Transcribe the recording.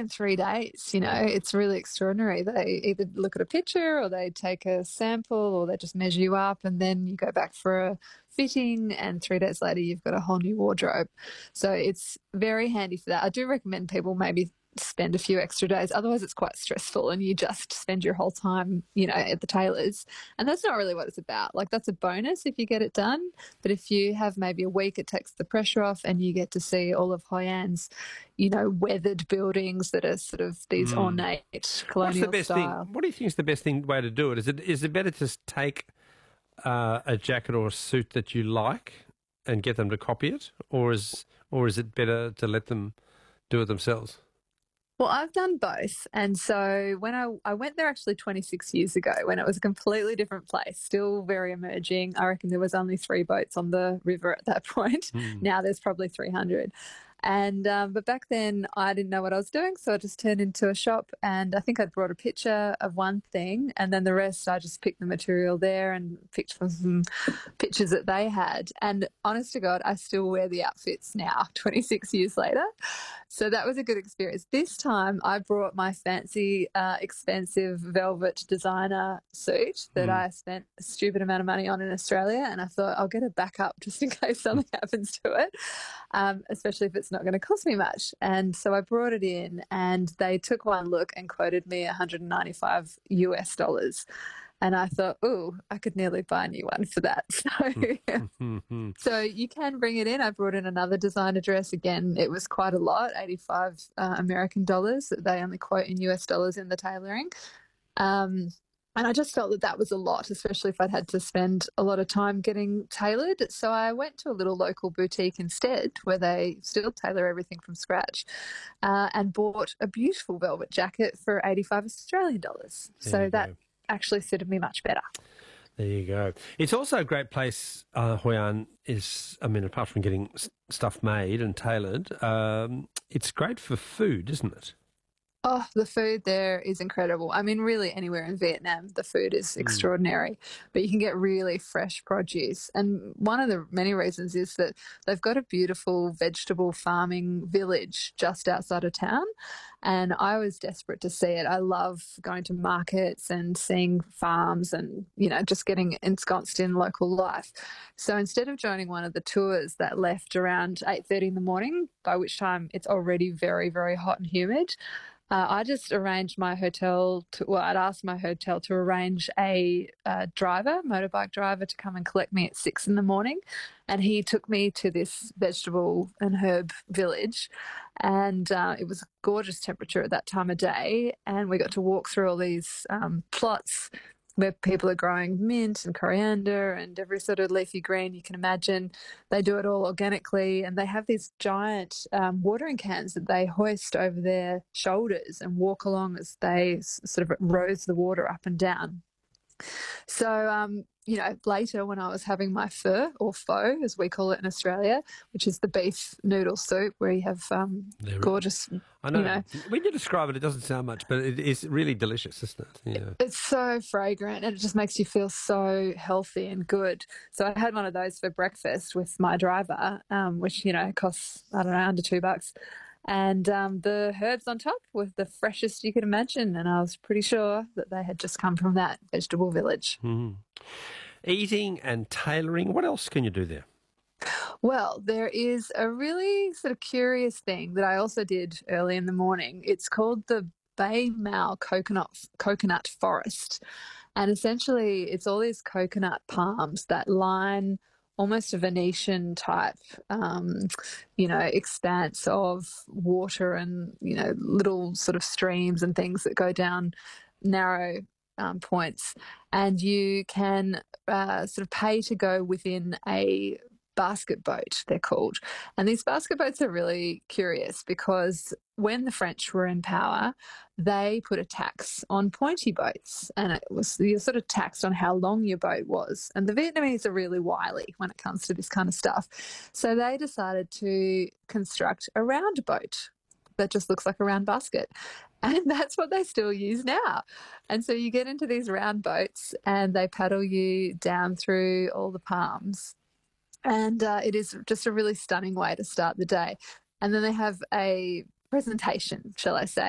in 3 days. It's really extraordinary. They either look at a picture or they take a sample or they just measure you up, and then you go back for a fitting, and 3 days later you've got a whole new wardrobe. So it's very handy for that. I do recommend people maybe spend a few extra days. Otherwise, it's quite stressful and you just spend your whole time, at the tailor's. And that's not really what it's about. Like, that's a bonus if you get it done. But if you have maybe a week, it takes the pressure off and you get to see all of Hoi An's, weathered buildings that are sort of these ornate What's the colonial best style. thing? What do you think is the best way to do it? Is it better to take a jacket or a suit that you like and get them to copy it, or is it better to let them do it themselves? Well, I've done both. And so when I went there actually 26 years ago, when it was a completely different place, still very emerging. I reckon there was only 3 boats on the river at that point. Now there's probably 300. And but back then I didn't know what I was doing, so I just turned into a shop, and I think I'd brought a picture of one thing, and then the rest I just picked the material there and picked from some pictures that they had. And honest to God, I still wear the outfits now, 26 years later. So that was a good experience. This time I brought my fancy, expensive velvet designer suit that I spent a stupid amount of money on in Australia, and I thought I'll get a backup just in case something happens to it, especially if it's not going to cost me much. And so I brought it in, and they took one look and quoted me $195. And I thought, oh, I could nearly buy a new one for that. So you can bring it in. I brought in another designer dress. Again, it was quite a lot, 85 American dollars. They only quote in US dollars in the tailoring. And I just felt that was a lot, especially if I'd had to spend a lot of time getting tailored. So I went to a little local boutique instead, where they still tailor everything from scratch, and bought a beautiful velvet jacket for 85 Australian dollars. So that actually suited me much better. There you go. It's also a great place, Hoi An is, apart from getting stuff made and tailored, it's great for food, isn't it? Oh, the food there is incredible. I mean, really anywhere in Vietnam, the food is extraordinary, but you can get really fresh produce. And one of the many reasons is that they've got a beautiful vegetable farming village just outside of town. And I was desperate to see it. I love going to markets and seeing farms and, just getting ensconced in local life. So instead of joining one of the tours that left around 8:30 in the morning, by which time it's already very, very hot and humid, I just arranged my hotel I'd asked my hotel to arrange a motorbike driver, to come and collect me at 6 in the morning. And he took me to this vegetable and herb village. And it was a gorgeous temperature at that time of day. And we got to walk through all these plots where people are growing mint and coriander and every sort of leafy green you can imagine. They do it all organically, and they have these giant watering cans that they hoist over their shoulders and walk along as they sort of rose the water up and down. So, later when I was having my pho, or pho as we call it in Australia, which is the beef noodle soup where you have gorgeous, I know. When you describe it, it doesn't sound much, but it is really delicious, isn't it? Yeah. It's so fragrant and it just makes you feel so healthy and good. So I had one of those for breakfast with my driver, which, costs, I don't know, under $2. And the herbs on top were the freshest you could imagine. And I was pretty sure that they had just come from that vegetable village. Eating and tailoring, what else can you do there? Well, there is a really sort of curious thing that I also did early in the morning. It's called the Bay Mau coconut forest. And essentially it's all these coconut palms that line almost a Venetian type, expanse of water and, little sort of streams and things that go down narrow points. And you can sort of pay to go within a basket boat, they're called. And these basket boats are really curious because when the French were in power, they put a tax on pointy boats, and you're sort of taxed on how long your boat was. And the Vietnamese are really wily when it comes to this kind of stuff. So they decided to construct a round boat that just looks like a round basket. And that's what they still use now. And so you get into these round boats and they paddle you down through all the palms. And it is just a really stunning way to start the day. And then they have a presentation, shall I say,